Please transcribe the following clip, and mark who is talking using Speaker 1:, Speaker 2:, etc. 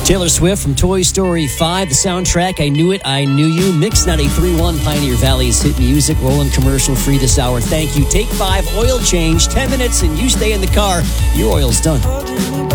Speaker 1: Taylor Swift from Toy Story 5, the soundtrack, I Knew It, I Knew You. Mix 93.1 Pioneer Valley's hit music, rolling commercial free this hour. Thank you. Take 5, oil change, 10 minutes, and you stay in the car. Your oil's done.